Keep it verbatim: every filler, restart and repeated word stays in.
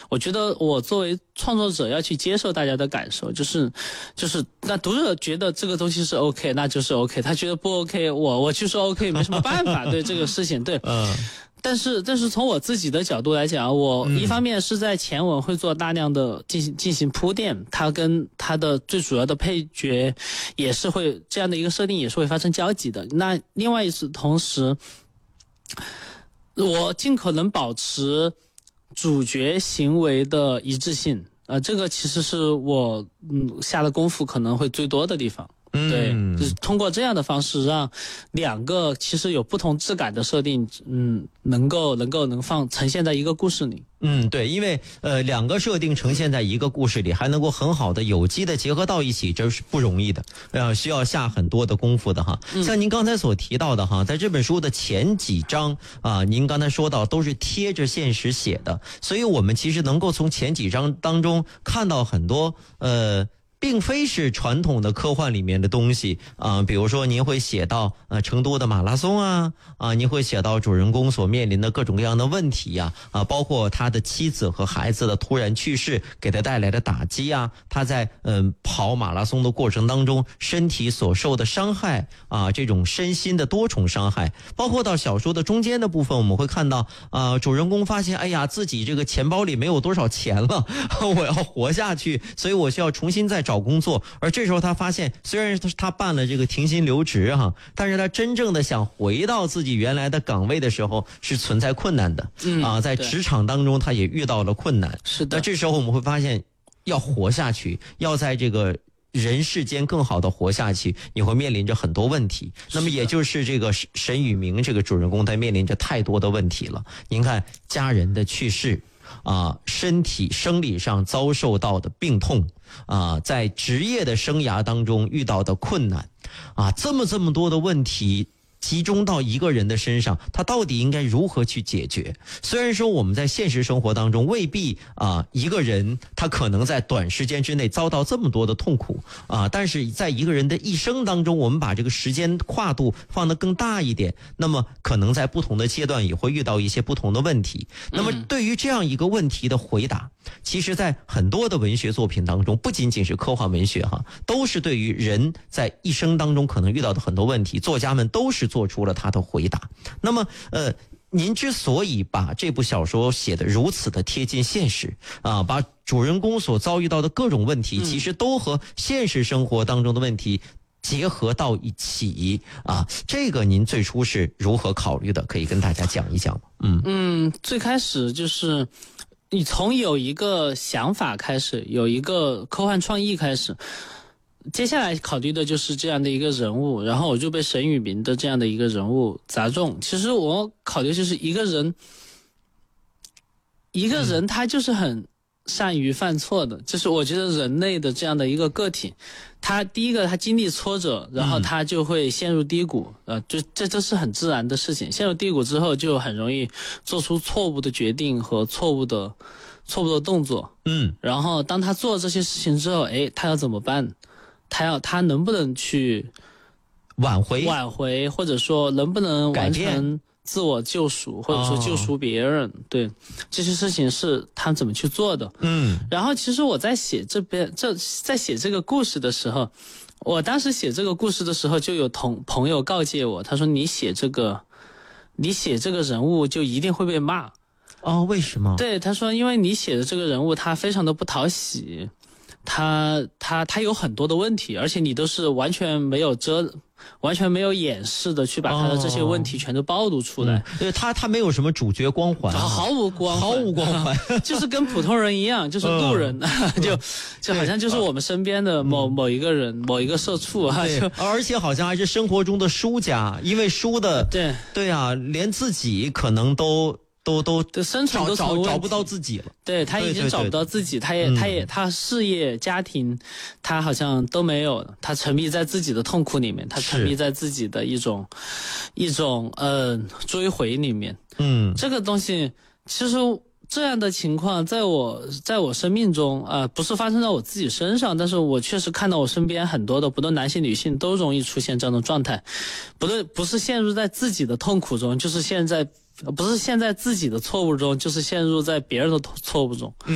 我觉得我作为创作者要去接受大家的感受，就是就是那读者觉得这个东西是 OK， 那就是 OK， 他觉得不 OK， 我我就说 OK， 没什么办法。对这个事情，对，嗯。但是，但是从我自己的角度来讲，我一方面是在前文会做大量的进行进行铺垫，它跟它的最主要的配角也是会这样的一个设定也是会发生交集的。那另外一次，同时我尽可能保持主角行为的一致性，呃，这个其实是我嗯下的功夫可能会最多的地方。对，就是通过这样的方式让两个其实有不同质感的设定，嗯，能够能够能放呈现在一个故事里。 嗯，对，因为呃两个设定呈现在一个故事里，还能够很好的有机的结合到一起，这是不容易的，呃，需要下很多的功夫的哈。嗯、像您刚才所提到的哈，在这本书的前几章啊，您刚才说到都是贴着现实写的，所以我们其实能够从前几章当中看到很多呃。并非是传统的科幻里面的东西啊、呃，比如说您会写到呃成都的马拉松啊啊，您会写到主人公所面临的各种各样的问题呀 啊, 啊，包括他的妻子和孩子的突然去世给他带来的打击啊，他在嗯、呃、跑马拉松的过程当中身体所受的伤害啊，这种身心的多重伤害，包括到小说的中间的部分，我们会看到啊、呃，主人公发现哎呀自己这个钱包里没有多少钱了，我要活下去，所以我需要重新再找工作，而这时候他发现虽然他办了这个停薪留职哈，但是他真正的想回到自己原来的岗位的时候是存在困难的、嗯、啊，在职场当中他也遇到了困难。 是的， 那这时候我们会发现要活下去，要在这个人世间更好的活下去，你会面临着很多问题。那么也就是这个沈宇明这个主人公他面临着太多的问题了。您看家人的去世啊，身体生理上遭受到的病痛啊，在职业的生涯当中遇到的困难啊，这么这么多的问题集中到一个人的身上，他到底应该如何去解决？虽然说我们在现实生活当中未必啊，一个人他可能在短时间之内遭到这么多的痛苦啊，但是在一个人的一生当中，我们把这个时间跨度放得更大一点，那么可能在不同的阶段也会遇到一些不同的问题。那么对于这样一个问题的回答，其实在很多的文学作品当中，不仅仅是科幻文学哈，都是对于人在一生当中可能遇到的很多问题，作家们都是做出了他的回答。那么呃您之所以把这部小说写得如此的贴近现实啊，把主人公所遭遇到的各种问题其实都和现实生活当中的问题结合到一起啊，这个您最初是如何考虑的？可以跟大家讲一讲吗？嗯嗯，最开始就是你从有一个想法开始，有一个科幻创意开始，接下来考虑的就是这样的一个人物，然后我就被沈宇明的这样的一个人物砸中。其实我考虑就是一个人，一个人他就是很善于犯错的，就是我觉得人类的这样的一个个体，他第一个他经历挫折，然后他就会陷入低谷，呃，就这这是很自然的事情。陷入低谷之后，就很容易做出错误的决定和错误的错误的动作。 嗯， 然后当他做这些事情之后，哎，他要怎么办？他要他能不能去挽回挽回，或者说能不能完成自我救赎，或者说救赎别人、哦、对，这些事情是他怎么去做的。 嗯， 然后其实我在写这边这在写这个故事的时候，我当时写这个故事的时候就有同朋友告诫我，他说你写这个你写这个人物就一定会被骂。 哦，为什么？ 对，他说因为你写的这个人物他非常的不讨喜，他他他有很多的问题，而且你都是完全没有遮完全没有掩饰的去把他的这些问题全都暴露出来。 对、哦嗯、他他没有什么主角光环、啊、 毫无光毫无光环就是跟普通人一样，就是路人、嗯、就就好像就是我们身边的某、嗯、某一个人某一个社畜啊，就而且好像还是生活中的输家，因为输的对对啊，连自己可能都都都生存都找找找不到自己了。 对，他已经找不到自己，他也他也他事业家庭他好像都没有，他沉迷在自己的痛苦里面，他沉迷在自己的一种一种呃追回里面。 嗯， 这个东西其实这样的情况在我在我生命中啊、呃，不是发生在我自己身上，但是我确实看到我身边很多的不论男性女性都容易出现这种状态，不论不是陷入在自己的痛苦中，就是现在不是陷在自己的错误中，就是陷入在别人的错误中。